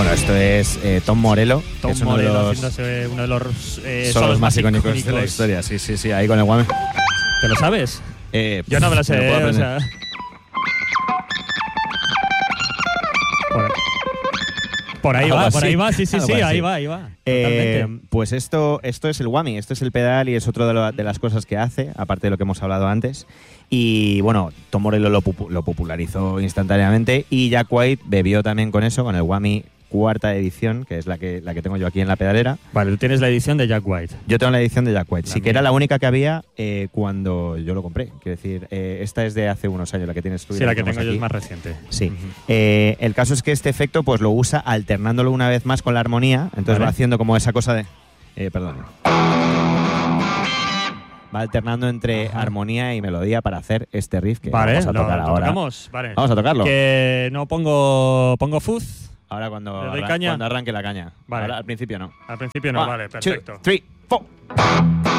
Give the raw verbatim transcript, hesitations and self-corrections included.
Bueno, esto es eh, Tom Morello. Tom es uno Morello de los, haciéndose uno de los eh, son los más icónicos, icónicos de la historia. Sí, sí, sí, ahí con el Whammy. ¿Te lo sabes? Eh, Yo no me lo sé, me puedo eh, o aprender. sea. Por, por ahí Algo va, así. por ahí va, sí, sí, Algo sí, así. ahí va, ahí va. Eh, Totalmente. pues esto, esto es el Whammy, esto es el pedal y es otro de, lo- de las cosas que hace, aparte de lo que hemos hablado antes. Y bueno, Tom Morello lo, popu- lo popularizó instantáneamente y Jack White bebió también con eso, con el Whammy cuarta edición, que es la que, la que tengo yo aquí en la pedalera. Vale, tú tienes la edición de Jack White. Yo tengo la edición de Jack White, La sí que mía. era la única que había eh, cuando yo lo compré. Quiero decir, eh, esta es de hace unos años, la que tienes tú. y Sí, la que tenemos tengo yo aquí. es más reciente. Sí. Ujú. Eh, el caso es que este efecto pues lo usa alternándolo una vez más con la armonía, entonces Vale. va haciendo como esa cosa de... Eh, perdón. Va alternando entre Ajá. armonía y melodía para hacer este riff que Vale, vamos a lo- tocar lo ahora. tocamos, vale. Vamos a tocarlo. Que no pongo, pongo fuzz. Ahora cuando, ¿Le doy arran- caña? cuando arranque la caña. Vale. Ahora al principio no. Al principio no, One, vale, two, perfecto. three, four.